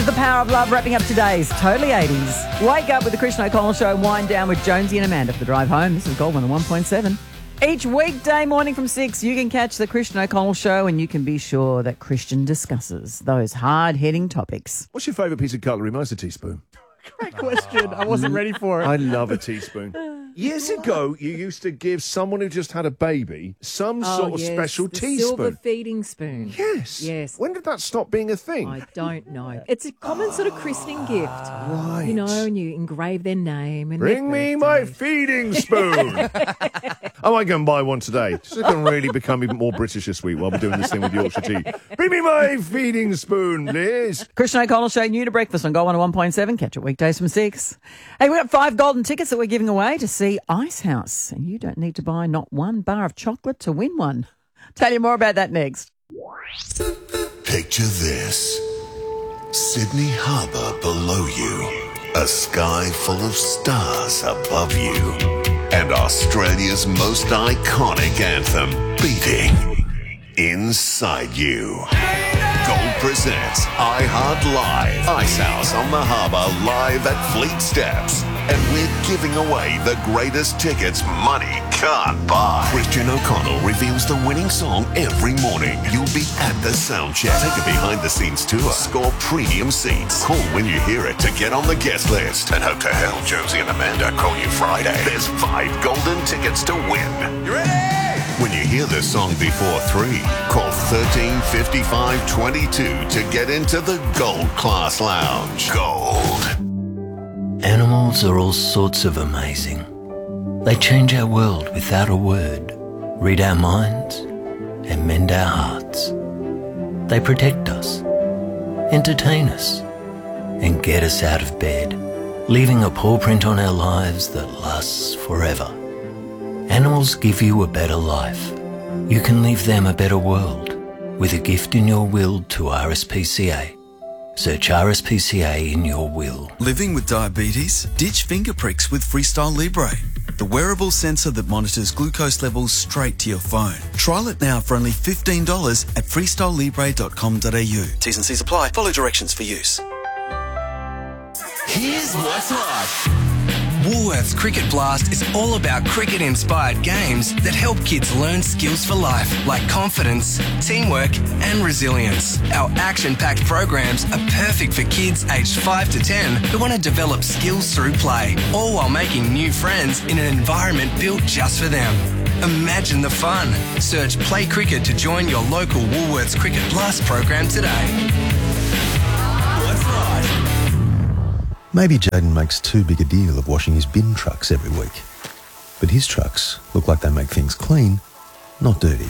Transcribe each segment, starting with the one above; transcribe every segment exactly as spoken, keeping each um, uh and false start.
is the power of love wrapping up today's Totally eighties. Wake up with the Christian O'Connell Show, wind down with Jonesy and Amanda for the drive home. This is Gold one one point seven. Each weekday morning from six, you can catch the Christian O'Connell Show and you can be sure that Christian discusses those hard-hitting topics. What's your favourite piece of cutlery? Mine's a teaspoon. Great question. I wasn't ready for it. I love a teaspoon. Years ago, you used to give someone who just had a baby some Oh, sort of yes, special the teaspoon. silver feeding spoon. Yes. Yes. When did that stop being a thing? I don't know. It's a common sort of christening gift. Right. You know, and you engrave their name. And Bring me their my birthday. feeding spoon. I might go and buy one today. Just so I can really become even more British this week while we're doing this thing with Yorkshire tea. Bring me my feeding spoon, please. Christian O'Connell Show, new to breakfast on Gold one one point seven. Catch it weekdays from six. Hey, we've got five golden tickets that we're giving away to see Icehouse. And you don't need to buy not one bar of chocolate to win one. Tell you more about that next. Picture this. Sydney Harbour below you, a sky full of stars above you, and Australia's most iconic anthem beating inside you. Gold presents iHeart Live, Icehouse on the Harbour live at Fleet Steps. And we're giving away the greatest tickets money can't buy. Christian O'Connell reveals the winning song every morning. You'll be at the sound check. Take a behind-the-scenes tour. Score premium seats. Call when you hear it to get on the guest list. And hope to hell Jonesy and Amanda call you Friday. There's five golden tickets to win. You ready? When you hear this song before three, call thirteen fifty-five twenty-two to get into the Gold Class Lounge. Gold. Animals are all sorts of amazing. They change our world without a word, read our minds, and mend our hearts. They protect us, entertain us, and get us out of bed, leaving a paw print on our lives that lasts forever. Animals give you a better life. You can leave them a better world with a gift in your will to R S P C A. Search R S P C A in your will. Living with diabetes? Ditch finger pricks with Freestyle Libre, the wearable sensor that monitors glucose levels straight to your phone. Trial it now for only fifteen dollars at freestyle libre dot com dot a u. T's and C's apply. Follow directions for use. Here's what's hot. Woolworths Cricket Blast is all about cricket-inspired games that help kids learn skills for life, like confidence, teamwork, and resilience. Our action-packed programs are perfect for kids aged five to ten who want to develop skills through play, all while making new friends in an environment built just for them. Imagine the fun. Search Play Cricket to join your local Woolworths Cricket Blast program today. What's hot? Maybe Jaden makes too big a deal of washing his bin trucks every week. But his trucks look like they make things clean, not dirty.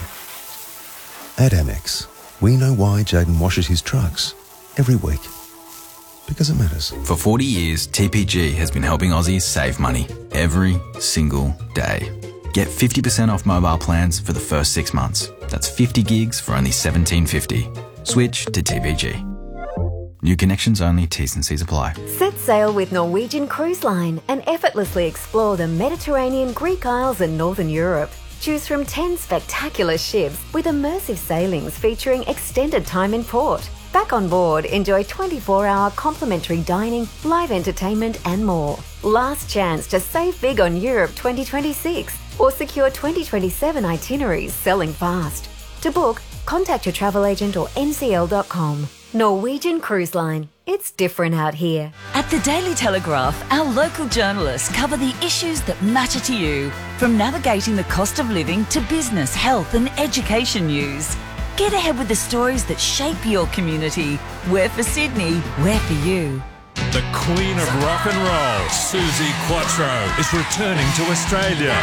At Amex, we know why Jaden washes his trucks every week. Because it matters. For forty years, T P G has been helping Aussies save money every single day. Get fifty percent off mobile plans for the first six months. That's fifty gigs for only seventeen fifty. Switch to T P G. New connections only, T's and C's apply. Set sail with Norwegian Cruise Line and effortlessly explore the Mediterranean, Greek Isles and Northern Europe. Choose from ten spectacular ships with immersive sailings featuring extended time in port. Back on board, enjoy twenty-four hour complimentary dining, live entertainment and more. Last chance to save big on Europe twenty twenty-six or secure twenty twenty-seven itineraries selling fast. To book, contact your travel agent or N C L dot com. Norwegian Cruise Line. It's different out here. At the Daily Telegraph, our local journalists cover the issues that matter to you, from navigating the cost of living to business, health and education news. Get ahead with the stories that shape your community. We're for Sydney, we're for you. The Queen of Rock and Roll, Suzi Quatro, is returning to Australia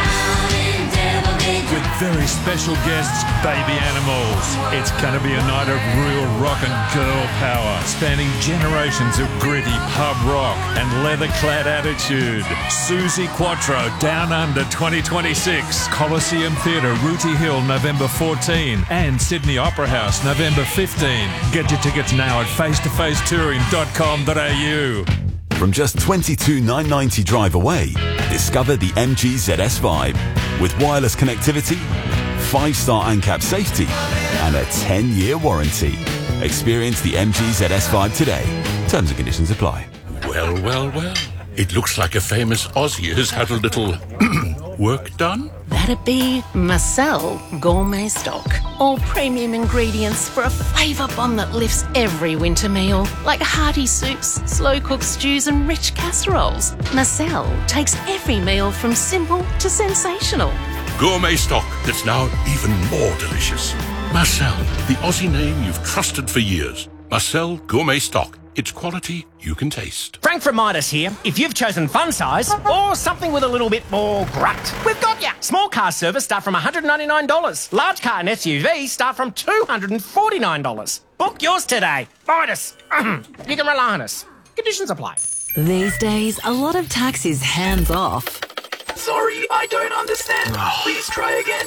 with very special guests, Baby Animals. It's going to be a night of real rock and girl power, spanning generations of gritty pub rock and leather-clad attitude. Suzi Quatro, Down Under twenty twenty-six, Coliseum Theatre, Rooty Hill, November fourteenth, and Sydney Opera House, November fifteenth. Get your tickets now at face to face touring dot com dot a u. From just twenty-two thousand nine hundred ninety drive away, discover the M G Z S Vibe with wireless connectivity, five-star ANCAP safety, and a ten-year warranty. Experience the M G Z S Vibe today. Terms and conditions apply. Well, well, well. It looks like a famous Aussie has had a little work done. That'd be Marcel Gourmet Stock. All premium ingredients for a flavour bomb that lifts every winter meal. Like hearty soups, slow-cooked stews and rich casseroles. Marcel takes every meal from simple to sensational. Gourmet stock that's now even more delicious. Marcel, the Aussie name you've trusted for years. Marcel Gourmet Stock. It's quality you can taste. Frank from Midas here. If you've chosen fun size or something with a little bit more grunt, we've got ya. Small car service start from one hundred ninety-nine dollars. Large car and S U V start from two hundred forty-nine dollars. Book yours today. Midas. You can rely on us. Conditions apply. These days, a lot of tax is hands off. Sorry, I don't understand. Please try again.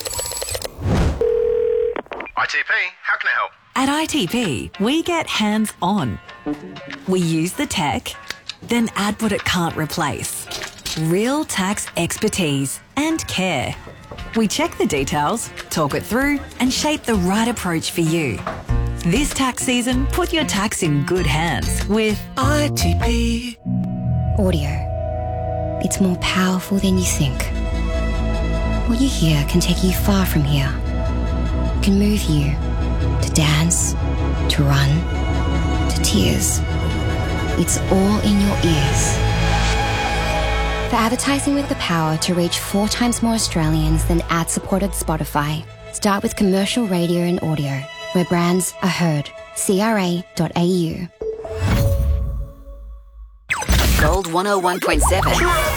I T P, how can I help? At I T P, we get hands on. We use the tech, then add what it can't replace. Real tax expertise and care. We check the details, talk it through, and shape the right approach for you. This tax season, put your tax in good hands with I T P. Audio. It's more powerful than you think. What you hear can take you far from here. It can move you to dance, to run, to tears. It's all in your ears. For advertising with the power to reach four times more Australians than ad-supported Spotify, start with commercial radio and audio, where brands are heard. C R A dot A U. Gold one oh one point seven.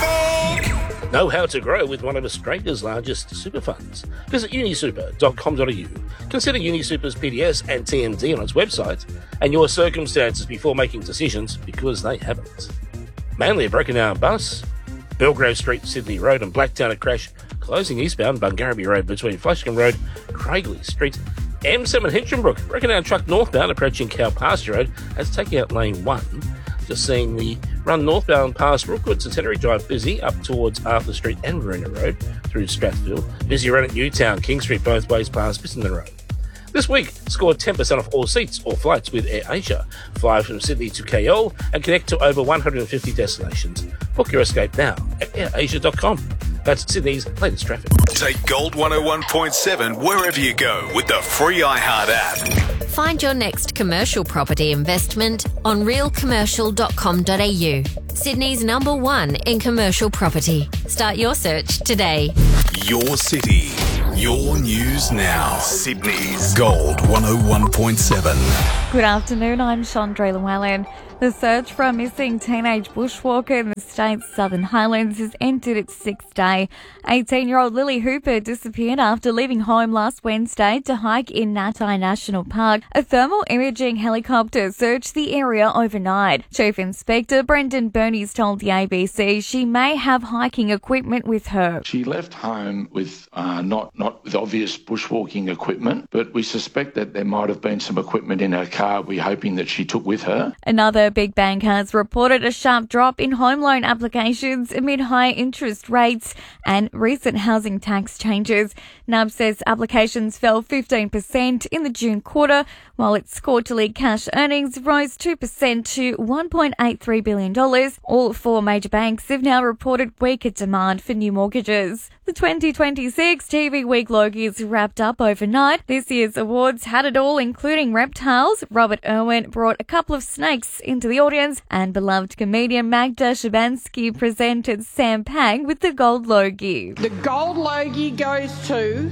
Know how to grow with one of Australia's largest super funds? Visit unisuper dot com dot a u. Consider Unisuper's P D S and T M D on its website and your circumstances before making decisions, because they haven't. Mainly a broken down bus, Belgrave Street, Sydney Road and Blacktown at crash, closing eastbound Bungarabie Road between Flashcombe Road, Craigley Street, M seven Hinchinbrook, broken down truck northbound approaching Cow Pasture Road as taking out lane one. Just seeing the run northbound past Rookwood, Centenary Drive busy, up towards Arthur Street and Verona Road through Strathfield. Busy run at Newtown, King Street both ways past Bissenden Road. This week, score ten percent off all seats or flights with Air Asia. Fly from Sydney to K L and connect to over one hundred fifty destinations. Book your escape now at air asia dot com. That's Sydney's latest traffic. Take Gold one oh one point seven wherever you go with the free iHeart app. Find your next commercial property investment on real commercial dot com dot a u. Sydney's number one in commercial property. Start your search today. Your city, your news now. Sydney's Gold one oh one point seven. Good afternoon, I'm Chandra Llewellyn. The search for a missing teenage bushwalker in the state's Southern Highlands has entered its sixth day. eighteen-year-old Lily Hooper disappeared after leaving home last Wednesday to hike in Natai National Park. A thermal imaging helicopter searched the area overnight. Chief Inspector Brendan Bernies told the A B C she may have hiking equipment with her. She left home with uh, not, not with obvious bushwalking equipment, but we suspect that there might have been some equipment in her car we're hoping that she took with her. Another big bank has reported a sharp drop in home loan applications amid high interest rates and recent housing tax changes. N A B says applications fell fifteen percent in the June quarter, while its quarterly cash earnings rose two percent to one point eight three billion dollars. All four major banks have now reported weaker demand for new mortgages. The twenty twenty-six T V Week Logies wrapped up overnight. This year's awards had it all, including reptiles. Robert Irwin brought a couple of snakes into the audience, and beloved comedian Magda Szubanski presented Sam Pang with the Gold Logie. The Gold Logie goes to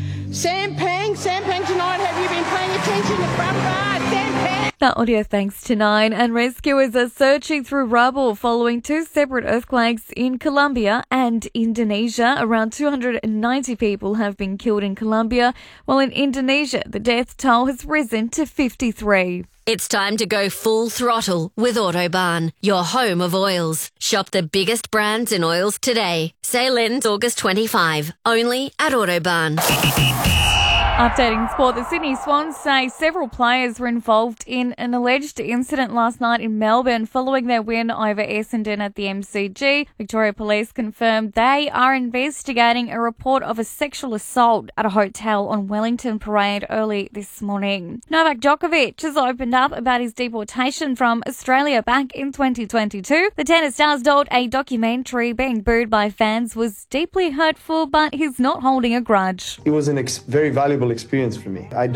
Sam Pang. Sam Pang tonight, have you been paying attention to front bar? Sam Pang. That audio thanks to Nine, and rescuers are searching through rubble following two separate earthquakes in Colombia and Indonesia. Around two hundred ninety people have been killed in Colombia, while in Indonesia the death toll has risen to fifty-three. It's time to go full throttle with Autobarn, your home of oils. Shop the biggest brands in oils today. Sale ends August twenty-fifth, only at Autobarn. Updating sport, the Sydney Swans say several players were involved in an alleged incident last night in Melbourne following their win over Essendon at the M C G. Victoria Police confirmed they are investigating a report of a sexual assault at a hotel on Wellington Parade early this morning. Novak Djokovic has opened up about his deportation from Australia back in twenty twenty-two. The tennis star's told a documentary being booed by fans was deeply hurtful, but he's not holding a grudge. It was an ex- very valuable experience for me. I